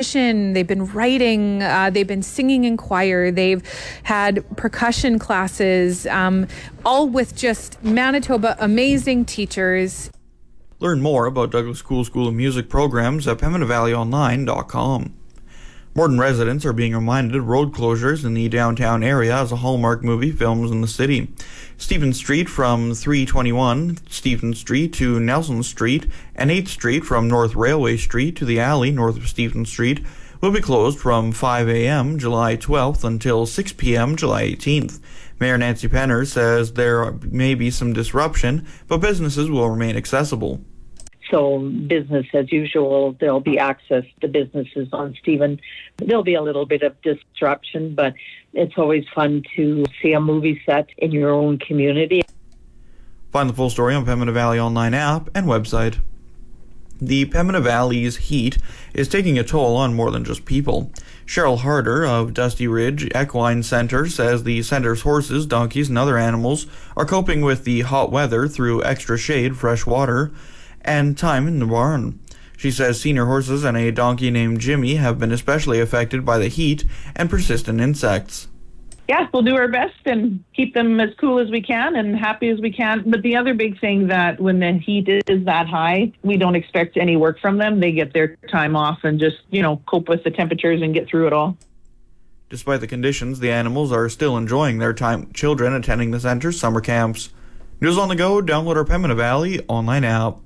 competition, they've been writing, they've been singing in choir, they've had percussion classes, all with just Manitoba amazing teachers. Learn more about Douglas Cool School of Music programs at PembinaValleyOnline.com. Morden residents are being reminded of road closures in the downtown area as a Hallmark movie films in the city. Stephen Street from 321 Stephen Street to Nelson Street and 8th Street from North Railway Street to the alley north of Stephen Street will be closed from 5 a.m. July 12th until 6 p.m. July 18th. Mayor Nancy Penner says there may be some disruption, but businesses will remain accessible. So business as usual, there'll be access to businesses on Stephen. There'll be a little bit of disruption, but it's always fun to see a movie set in your own community. Find the full story on Pembina Valley Online app and website. The Pembina Valley's heat is taking a toll on more than just people. Cheryl Harder of Dusty Ridge Equine Center says the center's horses, donkeys, and other animals are coping with the hot weather through extra shade, fresh water, and time in the barn. She says senior horses and a donkey named Jimmy have been especially affected by the heat and persistent insects. Yeah, we'll do our best and keep them as cool as we can and happy as we can. But the other big thing that when the heat is that high, we don't expect any work from them. They get their time off and just, cope with the temperatures and get through it all. Despite the conditions, the animals are still enjoying their time. Children attending the center's summer camps. News on the go, download our Pembina Valley online app.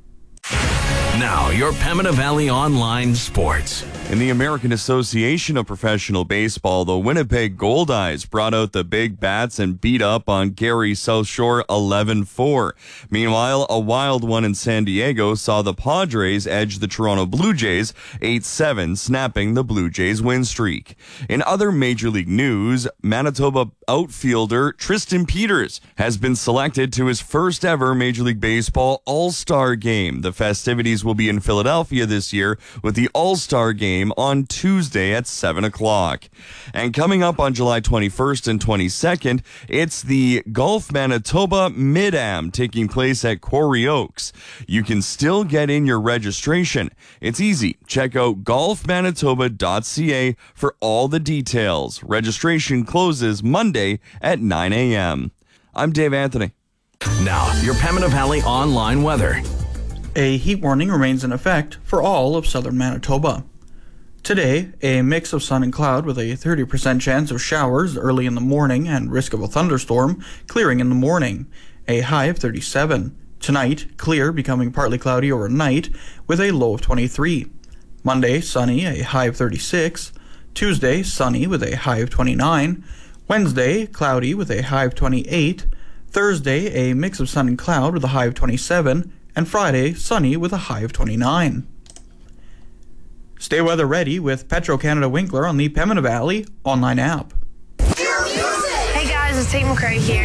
Now, your Pembina Valley Online Sports. In the American Association of Professional Baseball, the Winnipeg Goldeyes brought out the big bats and beat up on Gary South Shore 11-4. Meanwhile, a wild one in San Diego saw the Padres edge the Toronto Blue Jays 8-7, snapping the Blue Jays win streak. In other Major League news, Manitoba outfielder Tristan Peters has been selected to his first ever Major League Baseball All-Star Game. The festivities will be in Philadelphia this year with the All-Star Game on Tuesday at 7 o'clock. And coming up on July 21st and 22nd, it's the Golf Manitoba Mid-Am taking place at Quarry Oaks. You can still get in your registration. It's easy. Check out golfmanitoba.ca for all the details. Registration closes Monday at 9 a.m. I'm Dave Anthony. Now, your Pembina Valley Online weather. A heat warning remains in effect for all of southern Manitoba. Today, a mix of sun and cloud with a 30% chance of showers early in the morning and risk of a thunderstorm, clearing in the morning, a high of 37. Tonight, clear, becoming partly cloudy overnight with a low of 23. Monday, sunny, a high of 36. Tuesday, sunny with a high of 29. Wednesday, cloudy with a high of 28. Thursday, a mix of sun and cloud with a high of 27. And Friday, sunny with a high of 29. Stay weather ready with Petro-Canada Winkler on the Pembina Valley Online app. Hey guys, it's Tate McRae here.